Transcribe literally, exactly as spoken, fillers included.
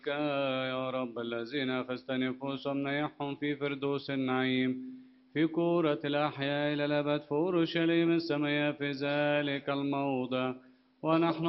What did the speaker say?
يا رب الذين أخذت نفوسهم نيحهم في فردوس النعيم في كورة الأحياء إلى الأبد في أورشليم السماء في ذلك الموضع ونحن